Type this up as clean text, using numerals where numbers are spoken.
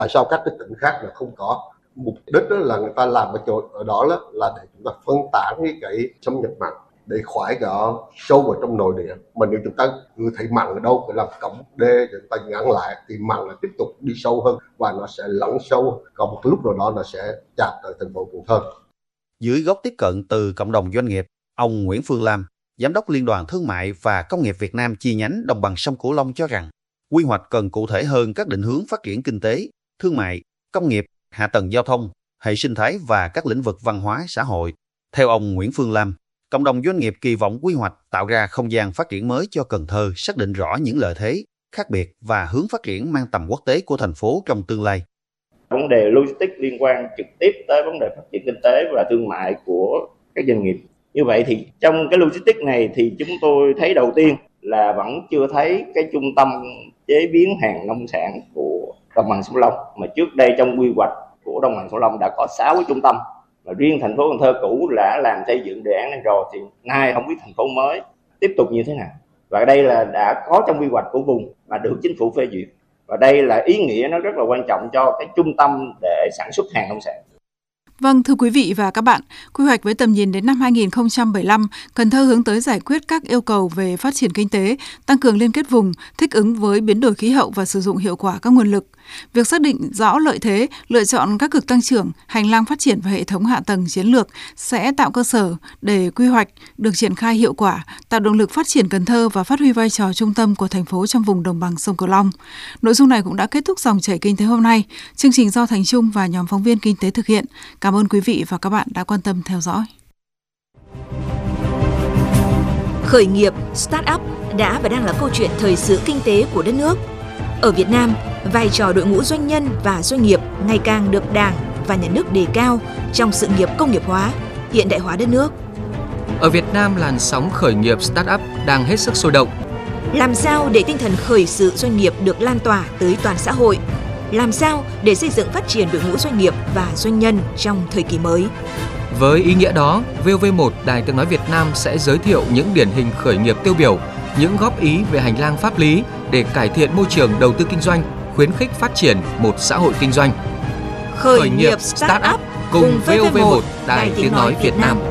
Tại sao các cái tỉnh khác là không có? Mục đích đó là người ta làm cái chỗ ở đó là để chúng ta phân tán cái xâm nhập mặn để khỏi có sâu vào trong nội địa. Mà nếu chúng ta cứ thấy mặn ở đâu phải làm cống đê chúng ta ngăn lại thì mặn là tiếp tục đi sâu hơn và nó sẽ lấn sâu, còn một lúc nào đó nó sẽ chạm tới thành phố Cần Thơ. Dưới góc tiếp cận từ cộng đồng doanh nghiệp, ông Nguyễn Phương Lam, Giám đốc Liên đoàn Thương mại và Công nghiệp Việt Nam chi nhánh Đồng bằng sông Cửu Long cho rằng, quy hoạch cần cụ thể hơn các định hướng phát triển kinh tế, thương mại, công nghiệp, hạ tầng giao thông, hệ sinh thái và các lĩnh vực văn hóa xã hội. Theo ông Nguyễn Phương Lam, cộng đồng doanh nghiệp kỳ vọng quy hoạch tạo ra không gian phát triển mới cho Cần Thơ, xác định rõ những lợi thế, khác biệt và hướng phát triển mang tầm quốc tế của thành phố trong tương lai. Vấn đề logistics liên quan trực tiếp tới vấn đề phát triển kinh tế và thương mại của các doanh nghiệp. Như vậy thì trong cái logistics này thì chúng tôi thấy đầu tiên là vẫn chưa thấy cái trung tâm chế biến hàng nông sản của đồng bằng sông Cửu Long, mà trước đây trong quy hoạch của đồng bằng sông Cửu Long đã có 6 cái trung tâm, và riêng thành phố Cần Thơ cũ đã làm xây dựng đề án này rồi, thì nay không biết thành phố mới tiếp tục như thế nào. Và đây là đã có trong quy hoạch của vùng mà được chính phủ phê duyệt, và đây là ý nghĩa nó rất là quan trọng cho cái trung tâm để sản xuất hàng nông sản. Vâng, thưa quý vị và các bạn, quy hoạch với tầm nhìn đến năm 2075, Cần Thơ hướng tới giải quyết các yêu cầu về phát triển kinh tế, tăng cường liên kết vùng, thích ứng với biến đổi khí hậu và sử dụng hiệu quả các nguồn lực. Việc xác định rõ lợi thế, lựa chọn các cực tăng trưởng, hành lang phát triển và hệ thống hạ tầng chiến lược sẽ tạo cơ sở để quy hoạch được triển khai hiệu quả, tạo động lực phát triển Cần Thơ và phát huy vai trò trung tâm của thành phố trong vùng đồng bằng sông Cửu Long. Nội dung này cũng đã kết thúc dòng chảy kinh tế hôm nay. Chương trình do Thành Trung và nhóm phóng viên kinh tế thực hiện. Cảm ơn quý vị và các bạn đã quan tâm theo dõi. Khởi nghiệp, start-up đã và đang là câu chuyện thời sự kinh tế của đất nước. Ở Việt Nam, vai trò đội ngũ doanh nhân và doanh nghiệp ngày càng được Đảng và Nhà nước đề cao trong sự nghiệp công nghiệp hóa, hiện đại hóa đất nước. Ở Việt Nam, làn sóng khởi nghiệp start-up đang hết sức sôi động. Làm sao để tinh thần khởi sự doanh nghiệp được lan tỏa tới toàn xã hội? Làm sao để xây dựng phát triển đội ngũ doanh nghiệp và doanh nhân trong thời kỳ mới? Với ý nghĩa đó, VOV1 Đài Tiếng nói Việt Nam sẽ giới thiệu những điển hình khởi nghiệp tiêu biểu, những góp ý về hành lang pháp lý để cải thiện môi trường đầu tư kinh doanh, khuyến khích phát triển một xã hội kinh doanh. Khởi nghiệp start-up cùng VOV1 Đài Tiếng nói Việt Nam.